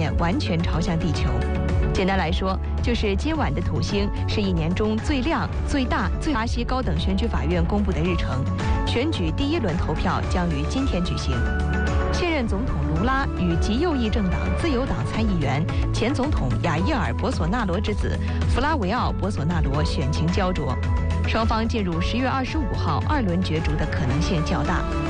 面完全朝向地球。简单来说，就是今晚的土星是一年中最亮、最大、巴西高等选举法院公布的日程，选举第1轮投票将于今天举行。现任总统卢拉与极右翼政党自由党参议员、前总统亚伊尔·博索纳罗之子弗拉维奥·博索纳罗选情焦灼，双方进入10月25号2轮角逐的可能性较大。